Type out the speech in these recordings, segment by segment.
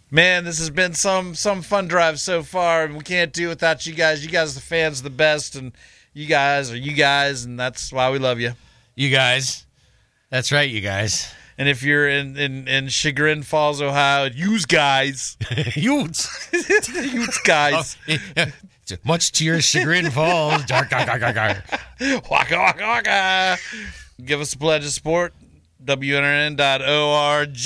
Man, this has been some fun drive so far, and we can't do it without you guys. You guys, the fans, are the best, and you guys are you guys, and that's why we love you. You guys. That's right, you guys. And if you're in Chagrin Falls, Ohio, use guys. Utes. Use guys. Oh, yeah. Much to your chagrin, Falls. Waka, waka, waka. Give us a pledge of support. WNRN.org.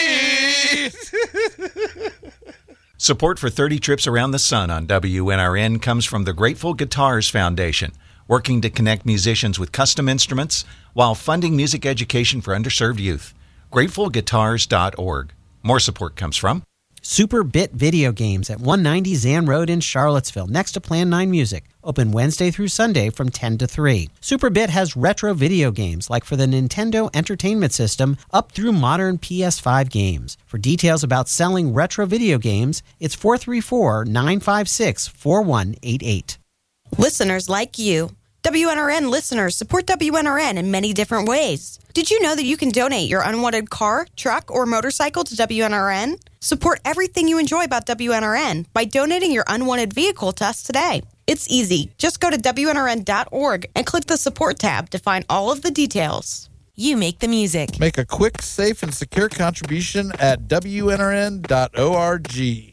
Support for 30 Trips Around the Sun on WNRN comes from the Grateful Guitars Foundation, working to connect musicians with custom instruments while funding music education for underserved youth. GratefulGuitars.org. More support comes from Super Bit Video Games at 190 Zan Road in Charlottesville, next to Plan 9 Music. Open Wednesday through Sunday from 10 to 3. Super Bit has retro video games like for the Nintendo Entertainment System up through modern PS5 games. For details about selling retro video games, it's 434-956-4188. Listeners like you. WNRN listeners support WNRN in many different ways. Did you know that you can donate your unwanted car, truck, or motorcycle to WNRN? Support everything you enjoy about WNRN by donating your unwanted vehicle to us today. It's easy. Just go to WNRN.org and click the support tab to find all of the details. You make the music. Make a quick, safe, and secure contribution at WNRN.org.